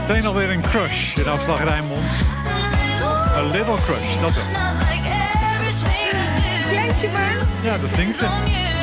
Meteen alweer een crush in afslag Rijnmond. A little crush, dat wel. Kleintje maar. Ja, dat zingt ze.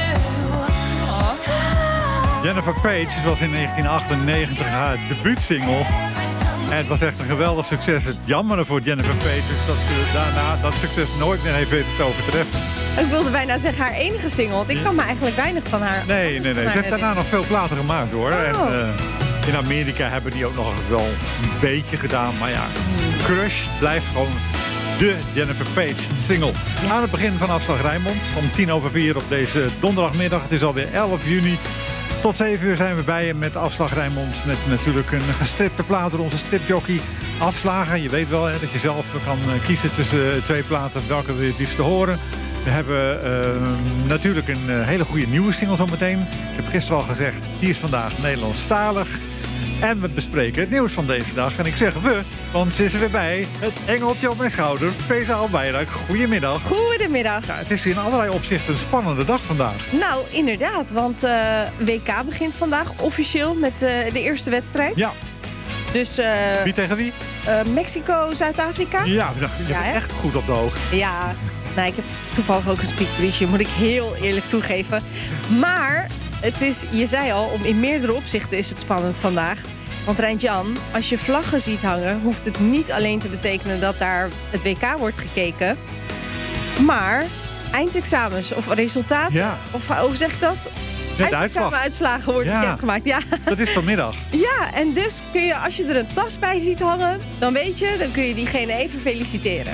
Jennifer Page was in 1998 haar debuutsingle. En het was echt een geweldig succes. Het jammere voor Jennifer Page is dat ze daarna dat succes nooit meer heeft weten te overtreffen. Ik wilde bijna zeggen haar enige single, want ik kan me eigenlijk weinig van haar... Nee. Ze heeft daarna nog veel platen gemaakt hoor. Oh. En, in Amerika hebben die ook nog wel een beetje gedaan. Maar ja, Crush blijft gewoon de Jennifer Page single. Aan het begin van afslag Rijnmond. Om 4:10 op deze donderdagmiddag. Het is alweer 11 juni. Tot 7 uur zijn we bij je met afslag Rijnmond. Met natuurlijk een gestripte plaat door onze stripjockey. Afslagen, je weet wel hè, dat je zelf kan kiezen tussen twee platen. Welke wil je het liefst te horen. We hebben natuurlijk een hele goede nieuwe single zometeen. Ik heb gisteren al gezegd, die is vandaag Nederlandstalig. En we bespreken het nieuws van deze dag. En ik zeg we, want ze is er weer bij. Het engeltje op mijn schouder. Feza Albayrak, goedemiddag. Goedemiddag. Ja, het is in allerlei opzichten een spannende dag vandaag. Nou, inderdaad, want WK begint vandaag officieel met de eerste wedstrijd. Ja. Dus, wie tegen wie? Mexico, Zuid-Afrika. Ja, je bent echt goed op de hoogte. Ja, nou, ik heb toevallig ook een speakbriefje, moet ik heel eerlijk toegeven. Maar het is, je zei al, in meerdere opzichten is het spannend vandaag. Want Rijntjan, als je vlaggen ziet hangen, hoeft het niet alleen te betekenen dat daar het WK wordt gekeken. Maar eindexamens of resultaten, Ja. of hoe zeg ik dat? Eindexamenuitslagen worden bekendgemaakt. Ja. Dat is vanmiddag. Ja, en dus kun je, als je er een tas bij ziet hangen, dan weet je, dan kun je diegene even feliciteren.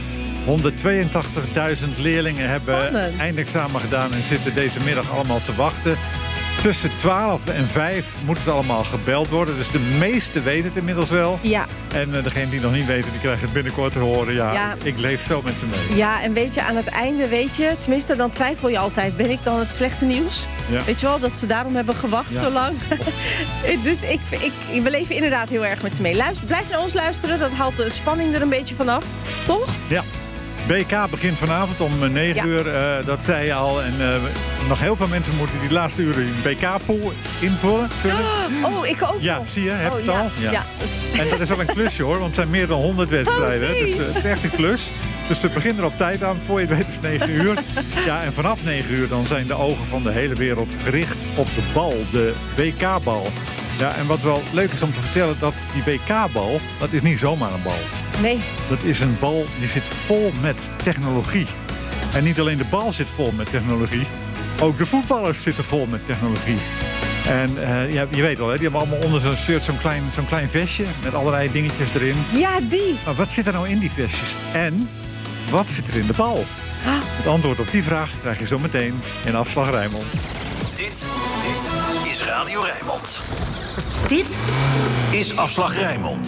182.000 leerlingen hebben Spannend. eindexamen gedaan en zitten deze middag allemaal te wachten. Tussen 12 en 5 moeten ze allemaal gebeld worden. Dus de meesten weten het inmiddels wel. Ja. En degenen die nog niet weten, die krijgen het binnenkort te horen. Ja, ik leef zo met ze mee. Ja, en weet je, aan het einde weet je, tenminste dan twijfel je altijd, ben ik dan het slechte nieuws? Ja. Weet je wel, dat ze daarom hebben gewacht zo lang. Dus we leven inderdaad heel erg met ze mee. Blijf naar ons luisteren, dat haalt de spanning er een beetje vanaf. Toch? Ja. WK begint vanavond om 9 uur, dat zei je al. En nog heel veel mensen moeten die laatste uren een WK-pool invullen. Oh, ik ook. Ja, zie je, heb je het al? Ja. En dat is wel een klusje hoor, want het zijn meer dan 100 wedstrijden. Oh, nee. Dus het is echt een klus. Dus ze beginnen er op tijd aan, voor je het weet is 9 uur. Ja, en vanaf 9 uur dan zijn de ogen van de hele wereld gericht op de bal, de WK-bal. Ja, en wat wel leuk is om te vertellen, dat die WK-bal, dat is niet zomaar een bal. Nee. Dat is een bal die zit vol met technologie. En niet alleen de bal zit vol met technologie, ook de voetballers zitten vol met technologie. En je weet wel, hè, die hebben allemaal onder zo'n shirt zo'n klein vestje met allerlei dingetjes erin. Ja, die. Maar wat zit er nou in die vestjes? En wat zit er in de bal? Het antwoord op die vraag krijg je zo meteen in Afslag Rijnmond. Dit is Radio Rijnmond. Dit is Afslag Rijnmond.